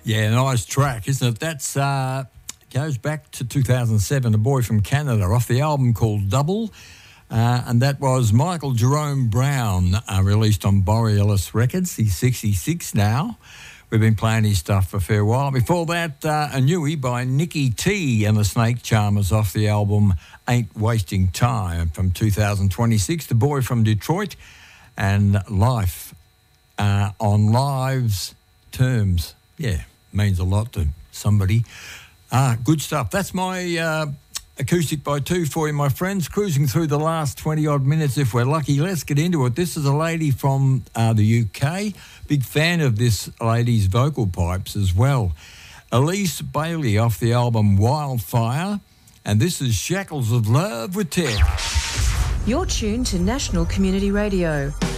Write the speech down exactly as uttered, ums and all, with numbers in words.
Yeah, nice track, isn't it? That's uh, goes back to two thousand seven, A Boy from Canada, off the album called Double. Uh, and that was Michael Jerome Brown, uh, released on Borealis Records. He's sixty-six now. We've been playing his stuff for a fair while. Before that, uh, a newie by Nicky T and the Snake Charmers off the album Ain't Wasting Time from two thousand twenty-six. The Boy from Detroit and Life uh, on Live's Terms. Yeah, means a lot to somebody. Ah, good stuff. That's my uh, acoustic by two for you, my friends. Cruising through the last twenty-odd minutes if we're lucky. Let's get into it. This is a lady from uh, the U K. Big fan of this lady's vocal pipes as well. Elise Bailey off the album Wildfire. And this is Shackles of Love with Tech. You're tuned to National Community Radio.